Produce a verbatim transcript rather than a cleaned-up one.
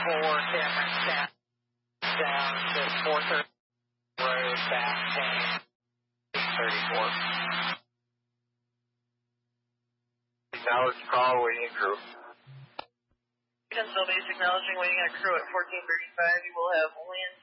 four, Cameron, cat, down to four thirty road, back ten, eight thirty-four. Acknowledge call, waiting crew. Still base acknowledging waiting on crew at fourteen thirty-five. You will have land